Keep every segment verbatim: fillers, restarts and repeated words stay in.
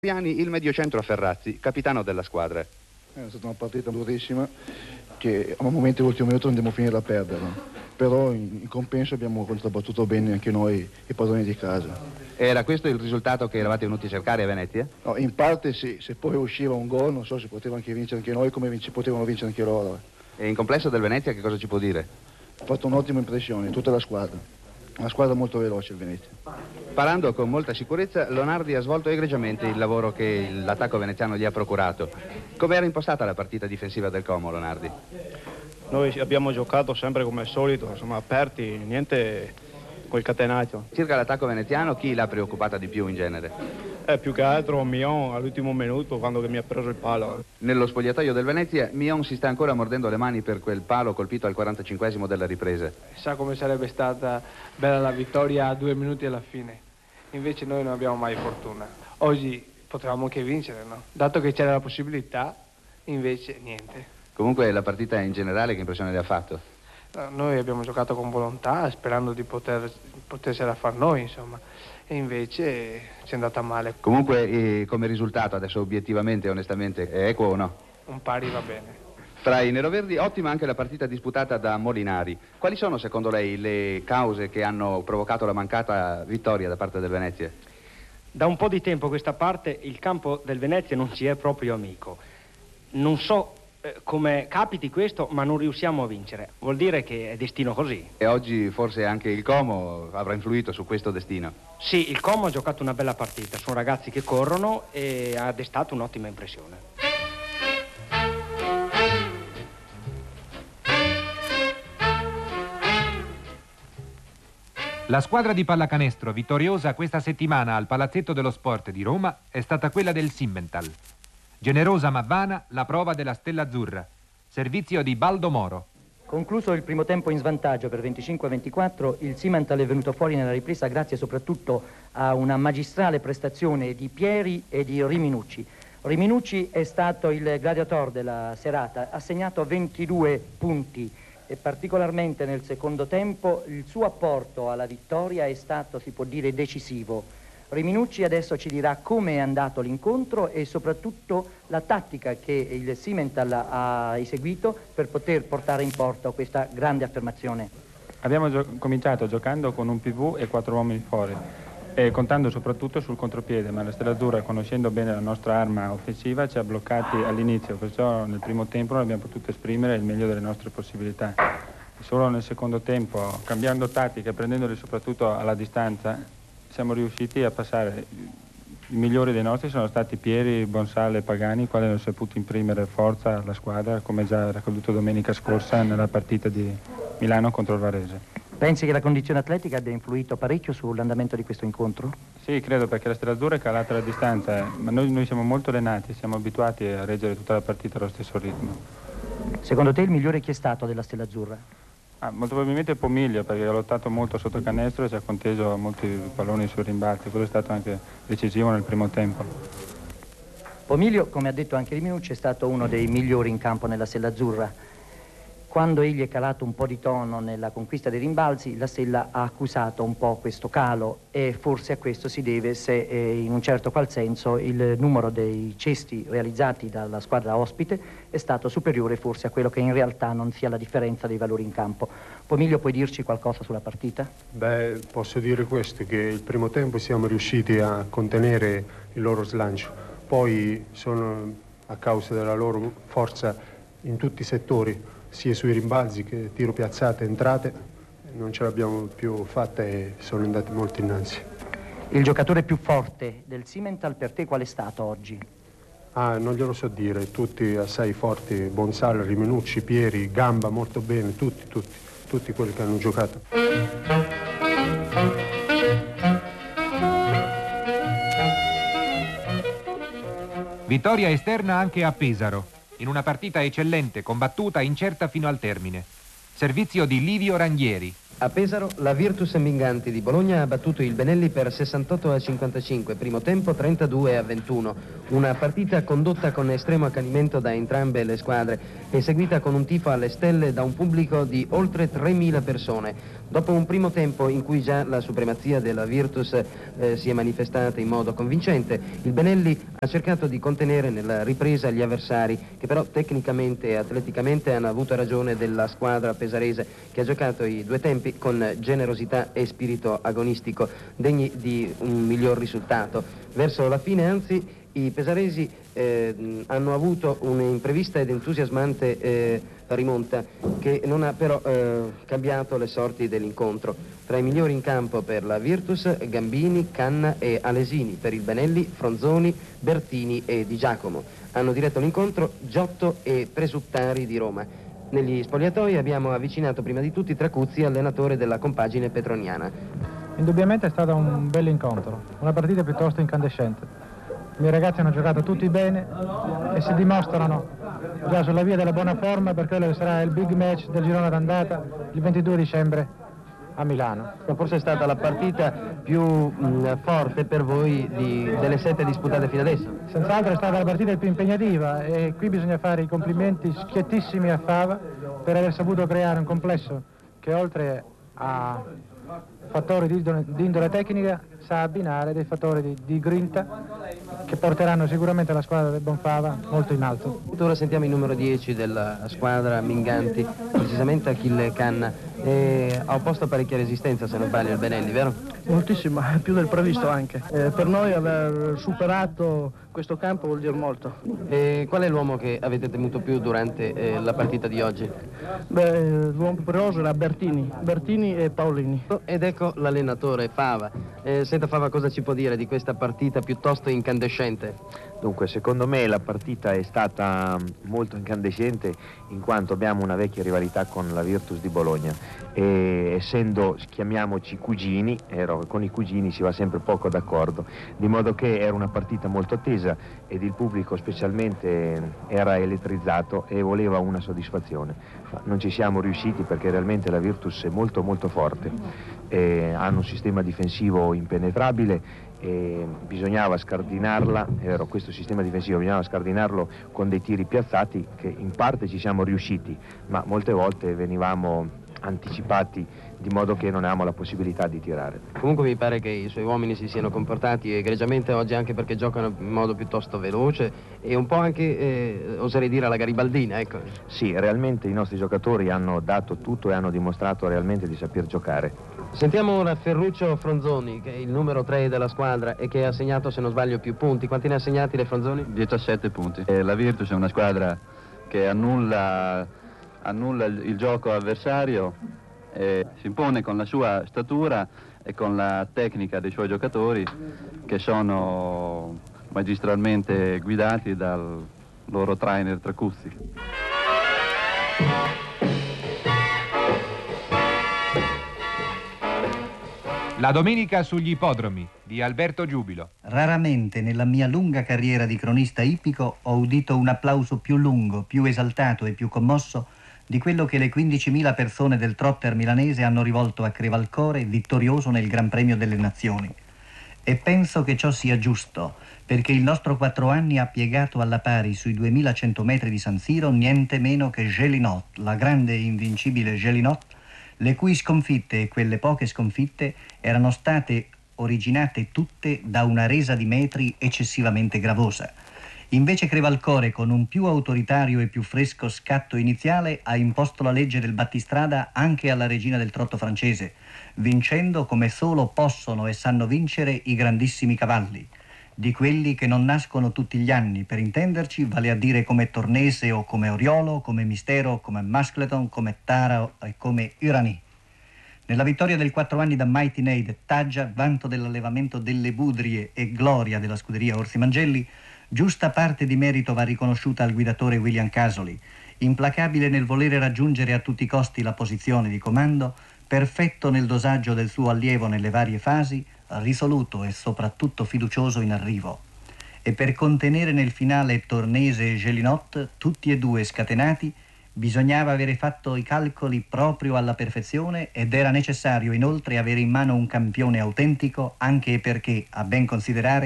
Il mediocentro Ferrazzi, capitano della squadra. È stata una partita durissima che a momenti dell'ultimo minuto andiamo a finire a perderla, però in, in compenso abbiamo contrabbattuto bene anche noi i padroni di casa. Era questo il risultato che eravate venuti a cercare a Venezia? No, in parte sì, se poi usciva un gol non so se poteva anche vincere anche noi come vinci, potevano vincere anche loro. E in complesso del Venezia che cosa ci può dire? Ha fatto un'ottima impressione, tutta la squadra. Una squadra molto veloce il Venezia. Parlando con molta sicurezza, Lonardi ha svolto egregiamente il lavoro che l'attacco veneziano gli ha procurato. Come era impostata la partita difensiva del Como, Lonardi? Noi abbiamo giocato sempre come al solito, insomma aperti, niente col catenato. Circa l'attacco veneziano, chi l'ha preoccupata di più in genere? Eh, più che altro Mion all'ultimo minuto quando mi ha preso il palo. Nello spogliatoio del Venezia, Mion si sta ancora mordendo le mani per quel palo colpito al quarantacinquesimo della ripresa. Sa come sarebbe stata bella la vittoria a due minuti alla fine. Invece noi non abbiamo mai fortuna. Oggi potevamo anche vincere, no? Dato che c'era la possibilità, invece niente. Comunque la partita in generale che impressione le ha fatto? No, noi abbiamo giocato con volontà, sperando di poter, potersela far noi, insomma. E invece ci è andata male. Comunque eh, come risultato adesso obiettivamente, onestamente, è equo o no? Un pari va bene. Fra i neroverdi ottima anche la partita disputata da Molinari. Quali sono secondo lei le cause che hanno provocato la mancata vittoria da parte del Venezia? Da un po' di tempo a questa parte il campo del Venezia non ci è proprio amico. Non so eh, come capiti questo, ma non riusciamo a vincere. Vuol dire che è destino così. E oggi forse anche il Como avrà influito su questo destino? Sì, il Como ha giocato una bella partita. Sono ragazzi che corrono e ha destato un'ottima impressione. La squadra di pallacanestro vittoriosa questa settimana al Palazzetto dello Sport di Roma è stata quella del Simmental. Generosa ma vana la prova della Stella Azzurra. Servizio di Baldo Moro. Concluso il primo tempo in svantaggio per venticinque a ventiquattro, il Simmental è venuto fuori nella ripresa grazie soprattutto a una magistrale prestazione di Pieri e di Riminucci. Riminucci è stato il gladiator della serata, ha segnato ventidue punti. E particolarmente nel secondo tempo il suo apporto alla vittoria è stato, si può dire, decisivo. Riminucci adesso ci dirà come è andato l'incontro e soprattutto la tattica che il Simmental ha eseguito per poter portare in porto questa grande affermazione. Abbiamo gio- cominciato giocando con un P V e quattro uomini fuori e contando soprattutto sul contropiede, ma la Stella Azzurra, conoscendo bene la nostra arma offensiva, ci ha bloccati all'inizio, perciò nel primo tempo non abbiamo potuto esprimere il meglio delle nostre possibilità. Solo nel secondo tempo, cambiando tattica e prendendoli soprattutto alla distanza, siamo riusciti a passare. I migliori dei nostri sono stati Pieri, Bonsale e Pagani, i quali hanno saputo imprimere forza alla squadra, come già era accaduto domenica scorsa nella partita di Milano contro il Varese. Pensi che la condizione atletica abbia influito parecchio sull'andamento di questo incontro? Sì, credo, perché la Stella Azzurra è calata alla distanza, ma noi, noi siamo molto allenati, siamo abituati a reggere tutta la partita allo stesso ritmo. Secondo te il migliore chi è stato della Stella Azzurra? Ah, molto probabilmente Pomiglio, perché ha lottato molto sotto canestro e ci ha conteso molti palloni sui rimbalzi, quello è stato anche decisivo nel primo tempo. Pomiglio, come ha detto anche Riminucci, è stato uno dei migliori in campo nella Stella Azzurra. Quando egli è calato un po' di tono nella conquista dei rimbalzi, la Stella ha accusato un po' questo calo e forse a questo si deve se eh, in un certo qual senso il numero dei cesti realizzati dalla squadra ospite è stato superiore forse a quello che in realtà non sia la differenza dei valori in campo. Pomiglio, puoi dirci qualcosa sulla partita? Beh, posso dire questo, che il primo tempo siamo riusciti a contenere il loro slancio, poi sono a causa della loro forza in tutti i settori, sia sui rimbalzi che tiro piazzate, entrate, non ce l'abbiamo più fatta e sono andati molto innanzi. Il giocatore più forte del Simmental per te qual è stato oggi? Ah, non glielo so dire, tutti assai forti, Bonsale, Riminucci, Pieri, Gamba molto bene, tutti, tutti, tutti quelli che hanno giocato. Vittoria esterna anche a Pesaro, in una partita eccellente, combattuta, incerta fino al termine. Servizio di Livio Ranghieri. A Pesaro la Virtus Minganti di Bologna ha battuto il Benelli per sessantotto a cinquantacinque, primo tempo trentadue a ventuno. Una partita condotta con estremo accanimento da entrambe le squadre e seguita con un tifo alle stelle da un pubblico di oltre tremila persone. Dopo un primo tempo in cui già la supremazia della Virtus eh, si è manifestata in modo convincente, il Benelli ha cercato di contenere nella ripresa gli avversari, che però tecnicamente e atleticamente hanno avuto ragione della squadra pesarese, che ha giocato i due tempi con generosità e spirito agonistico, degni di un miglior risultato. Verso la fine, anzi, i pesaresi eh, hanno avuto un'imprevista ed entusiasmante eh, rimonta che non ha però eh, cambiato le sorti dell'incontro. Tra i migliori in campo per la Virtus, Gambini, Canna e Alesini; per il Benelli, Fronzoni, Bertini e Di Giacomo. Hanno diretto l'incontro Giotto e Presuttari di Roma. Negli spogliatoi abbiamo avvicinato prima di tutti Tracuzzi, allenatore della compagine petroniana. Indubbiamente è stato un bel incontro, una partita piuttosto incandescente. I miei ragazzi hanno giocato tutti bene e si dimostrano già sulla via della buona forma per quello che sarà il big match del girone d'andata il ventidue dicembre a Milano. Forse è stata la partita più mh, forte per voi di, delle sette disputate fino adesso. Senz'altro è stata la partita più impegnativa e qui bisogna fare i complimenti schiettissimi a Fava per aver saputo creare un complesso che oltre a fattori di indole, di indole tecnica sa abbinare dei fattori di, di grinta che porteranno sicuramente la squadra del Bonfava molto in alto. Ora sentiamo il numero dieci della squadra Minganti, precisamente Achille Canna. E ha opposto parecchia resistenza, se non sbaglio, il Benelli, vero? Moltissima, più del previsto anche. Eh, per noi aver superato questo campo vuol dire molto. E qual è l'uomo che avete temuto più durante eh, la partita di oggi? Beh, l'uomo più pericoloso era Bertini, Bertini e Paolini. Ed ecco l'allenatore Fava. Eh, senta Fava, cosa ci può dire di questa partita piuttosto incandescente? Dunque, secondo me la partita è stata molto incandescente in quanto abbiamo una vecchia rivalità con la Virtus di Bologna e essendo, chiamiamoci cugini, ero, con i cugini si va sempre poco d'accordo, di modo che era una partita molto attesa ed il pubblico specialmente era elettrizzato e voleva una soddisfazione. Ma non ci siamo riusciti perché realmente la Virtus è molto molto forte, e hanno un sistema difensivo impenetrabile e bisognava scardinarla, ero questo sistema difensivo, bisognava scardinarlo con dei tiri piazzati che in parte ci siamo riusciti, ma molte volte venivamo anticipati di modo che non avevamo la possibilità di tirare. Comunque mi pare che i suoi uomini si siano comportati egregiamente oggi, anche perché giocano in modo piuttosto veloce e un po' anche, eh, oserei dire, alla garibaldina, ecco. Sì, realmente i nostri giocatori hanno dato tutto e hanno dimostrato realmente di saper giocare. Sentiamo ora Ferruccio Fronzoni, che è il numero tre della squadra e che ha segnato, se non sbaglio, più punti. Quanti ne ha segnati le Fronzoni? diciassette punti. Eh, la Virtus è una squadra che annulla, annulla il, il gioco avversario, eh, si impone con la sua statura e con la tecnica dei suoi giocatori, che sono magistralmente guidati dal loro trainer Tracuzzi. La domenica sugli ippodromi di Alberto Giubilo. Raramente nella mia lunga carriera di cronista ippico ho udito un applauso più lungo, più esaltato e più commosso di quello che le quindicimila persone del trotter milanese hanno rivolto a Crevalcore, vittorioso nel Gran Premio delle Nazioni. E penso che ciò sia giusto, perché il nostro quattro anni ha piegato alla pari sui duemilacento metri di San Siro niente meno che Gélinot, la grande e invincibile Gélinot, le cui sconfitte e quelle poche sconfitte erano state originate tutte da una resa di metri eccessivamente gravosa. Invece Crevalcore, con un più autoritario e più fresco scatto iniziale, ha imposto la legge del battistrada anche alla regina del trotto francese, vincendo come solo possono e sanno vincere i grandissimi cavalli, di quelli che non nascono tutti gli anni, per intenderci, vale a dire come Tornese o come Oriolo, come Mistero, come Muscleton, come Tara e come Urani. Nella vittoria del quattro anni da Mighty Nade, Taggia, vanto dell'allevamento delle Budrie e gloria della scuderia Orsi Mangelli, giusta parte di merito va riconosciuta al guidatore William Casoli, implacabile nel volere raggiungere a tutti i costi la posizione di comando, perfetto nel dosaggio del suo allievo nelle varie fasi, risoluto e soprattutto fiducioso in arrivo. E per contenere nel finale Tornese e Gélinot, tutti e due scatenati, bisognava avere fatto i calcoli proprio alla perfezione ed era necessario inoltre avere in mano un campione autentico, anche perché, a ben considerare,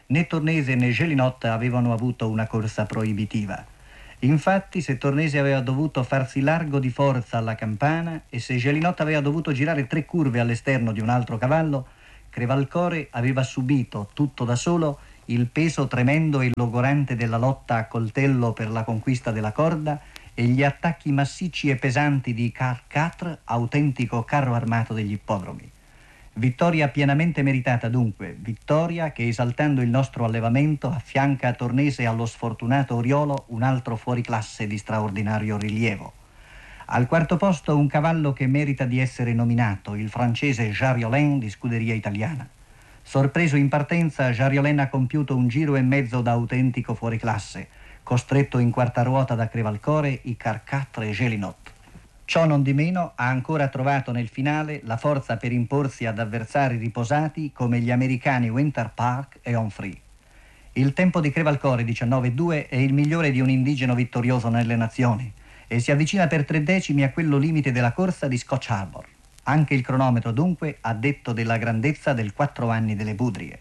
né Tornese né Gélinot avevano avuto una corsa proibitiva. Infatti, se Tornese aveva dovuto farsi largo di forza alla campana e se Gélinot aveva dovuto girare tre curve all'esterno di un altro cavallo, Crevalcore aveva subito, tutto da solo, il peso tremendo e logorante della lotta a coltello per la conquista della corda e gli attacchi massicci e pesanti di Car quattro, autentico carro armato degli ippodromi. Vittoria pienamente meritata dunque, vittoria che esaltando il nostro allevamento affianca a Tornese allo sfortunato Oriolo un altro fuoriclasse di straordinario rilievo. Al quarto posto un cavallo che merita di essere nominato, il francese Jariolin di scuderia italiana. Sorpreso in partenza, Jariolin ha compiuto un giro e mezzo da autentico fuoriclasse, costretto in quarta ruota da Crevalcore, i Car quattro e Gélinot. Ciò non di meno ha ancora trovato nel finale la forza per imporsi ad avversari riposati come gli americani Winter Park e Onfree. Il tempo di Crevalcore diciannove due è il migliore di un indigeno vittorioso nelle nazioni e si avvicina per tre decimi a quello limite della corsa di Scotch Harbor. Anche il cronometro dunque ha detto della grandezza del quattro anni delle Budrie.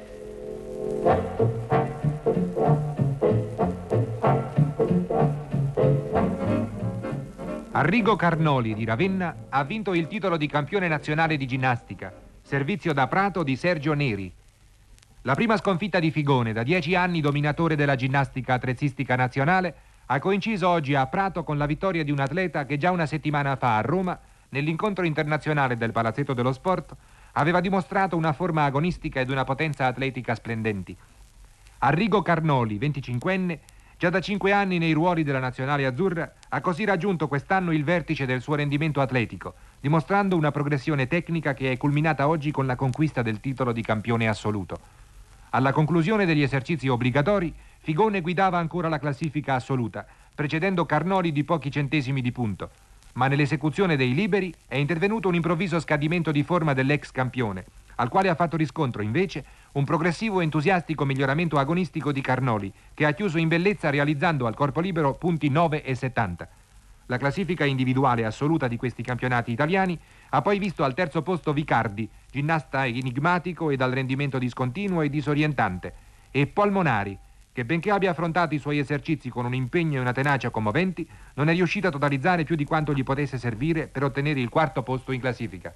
Arrigo Carnoli di Ravenna ha vinto il titolo di campione nazionale di ginnastica, servizio da Prato di Sergio Neri. La prima sconfitta di Figone, da dieci anni dominatore della ginnastica attrezzistica nazionale, ha coinciso oggi a Prato con la vittoria di un atleta che già una settimana fa a Roma, nell'incontro internazionale del Palazzetto dello Sport, aveva dimostrato una forma agonistica ed una potenza atletica splendenti. Arrigo Carnoli, venticinquenne, già da cinque anni nei ruoli della nazionale azzurra, ha così raggiunto quest'anno il vertice del suo rendimento atletico, dimostrando una progressione tecnica che è culminata oggi con la conquista del titolo di campione assoluto. Alla conclusione degli esercizi obbligatori, Figone guidava ancora la classifica assoluta, precedendo Carnoli di pochi centesimi di punto, ma nell'esecuzione dei liberi è intervenuto un improvviso scadimento di forma dell'ex campione, al quale ha fatto riscontro invece un progressivo e entusiastico miglioramento agonistico di Carnoli, che ha chiuso in bellezza realizzando al corpo libero punti nove e settanta. La classifica individuale assoluta di questi campionati italiani ha poi visto al terzo posto Vicardi, ginnasta enigmatico e dal rendimento discontinuo e disorientante, e Polmonari, che benché abbia affrontato i suoi esercizi con un impegno e una tenacia commoventi, non è riuscito a totalizzare più di quanto gli potesse servire per ottenere il quarto posto in classifica.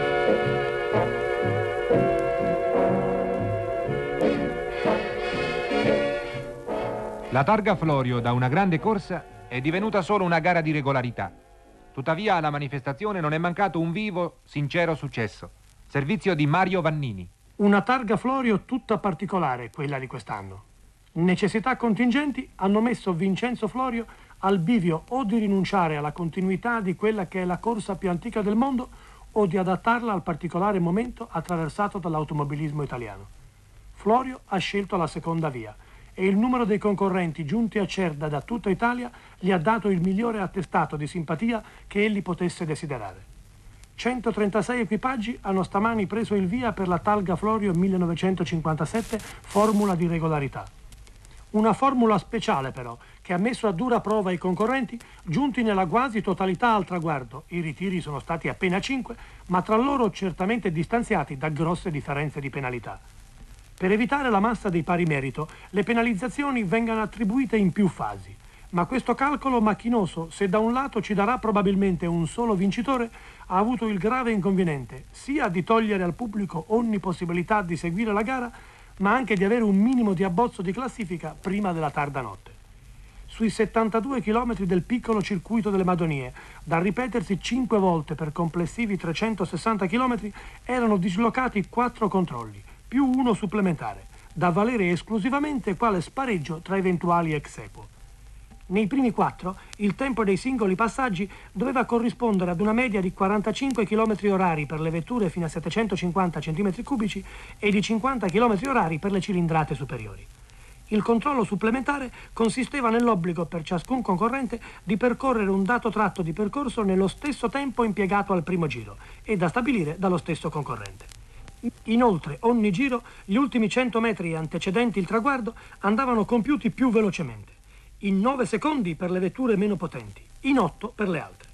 La targa Florio, da una grande corsa, è divenuta solo una gara di regolarità. Tuttavia alla manifestazione non è mancato un vivo, sincero successo. Servizio di Mario Vannini. Una targa Florio tutta particolare, quella di quest'anno. Necessità contingenti hanno messo Vincenzo Florio al bivio o di rinunciare alla continuità di quella che è la corsa più antica del mondo o di adattarla al particolare momento attraversato dall'automobilismo italiano. Florio ha scelto la seconda via e il numero dei concorrenti giunti a Cerda da tutta Italia gli ha dato il migliore attestato di simpatia che egli potesse desiderare. centotrentasei equipaggi hanno stamani preso il via per la Targa Florio millenovecentocinquantasette, formula di regolarità. Una formula speciale però, che ha messo a dura prova i concorrenti, giunti nella quasi totalità al traguardo. I ritiri sono stati appena cinque, ma tra loro certamente distanziati da grosse differenze di penalità. Per evitare la massa dei pari merito, le penalizzazioni vengano attribuite in più fasi. Ma questo calcolo macchinoso, se da un lato ci darà probabilmente un solo vincitore, ha avuto il grave inconveniente sia di togliere al pubblico ogni possibilità di seguire la gara, ma anche di avere un minimo di abbozzo di classifica prima della tarda notte. Sui settantadue chilometri del piccolo circuito delle Madonie, da ripetersi cinque volte per complessivi trecentosessanta chilometri, erano dislocati quattro controlli, più uno supplementare, da valere esclusivamente quale spareggio tra eventuali ex equo. Nei primi quattro, il tempo dei singoli passaggi doveva corrispondere ad una media di quarantacinque chilometri orari per le vetture fino a settecentocinquanta centimetri cubici e di cinquanta chilometri orari per le cilindrate superiori. Il controllo supplementare consisteva nell'obbligo per ciascun concorrente di percorrere un dato tratto di percorso nello stesso tempo impiegato al primo giro e da stabilire dallo stesso concorrente. Inoltre, ogni giro, gli ultimi cento metri antecedenti il traguardo andavano compiuti più velocemente. In nove secondi per le vetture meno potenti, in otto per le altre.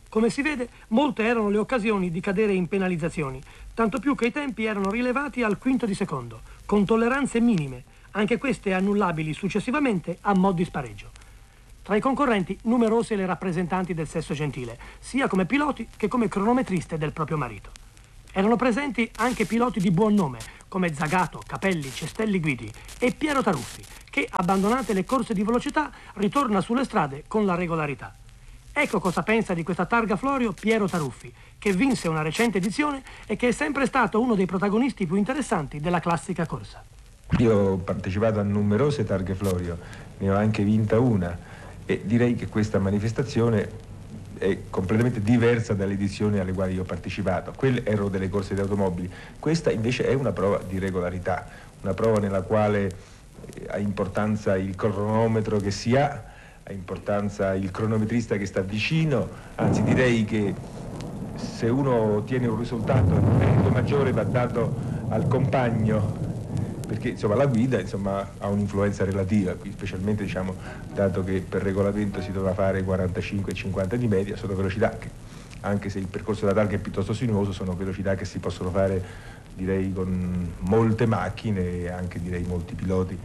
Come si vede, molte erano le occasioni di cadere in penalizzazioni, tanto più che i tempi erano rilevati al quinto di secondo, con tolleranze minime, anche queste annullabili successivamente a mo' di spareggio. Tra i concorrenti numerose le rappresentanti del sesso gentile, sia come piloti che come cronometriste del proprio marito. Erano presenti anche piloti di buon nome, come Zagato, Capelli, Cestelli Guidi e Piero Taruffi, che, abbandonate le corse di velocità, ritorna sulle strade con la regolarità. Ecco cosa pensa di questa targa Florio Piero Taruffi, che vinse una recente edizione e che è sempre stato uno dei protagonisti più interessanti della classica corsa. Io ho partecipato a numerose targhe Florio, ne ho anche vinta una e direi che questa manifestazione è completamente diversa dalle edizioni alle quali io ho partecipato. Quelle erano delle corse di automobili, questa invece è una prova di regolarità, una prova nella quale ha importanza il cronometro che si ha, ha importanza il cronometrista che sta vicino, anzi direi che se uno ottiene un risultato, il merito maggiore va dato al compagno, perché insomma la guida insomma, ha un'influenza relativa, qui specialmente diciamo, dato che per regolamento si doveva fare quarantacinque cinquanta di media, sono velocità che, anche se il percorso della targa è piuttosto sinuoso, sono velocità che si possono fare direi con molte macchine e anche direi molti piloti.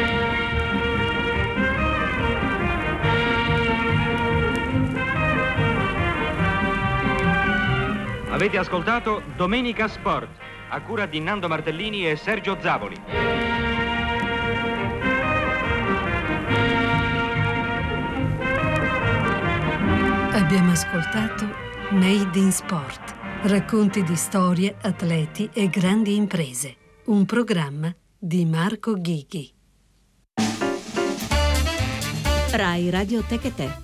Avete ascoltato Domenica Sport, a cura di Nando Martellini e Sergio Zavoli. Abbiamo ascoltato Made in Sport, racconti di storie, atleti e grandi imprese. Un programma di Marco Ghighi. Rai Radio Tech e Te.